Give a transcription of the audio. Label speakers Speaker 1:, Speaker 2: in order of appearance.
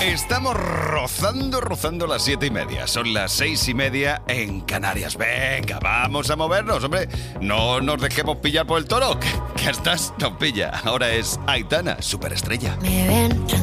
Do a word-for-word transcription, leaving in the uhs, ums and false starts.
Speaker 1: Estamos rozando, rozando las siete y media. Son las seis y media en Canarias. Venga, vamos a movernos, hombre. No nos dejemos pillar por el toro, que, que hasta nos pilla. Ahora es Aitana, superestrella.
Speaker 2: Me ven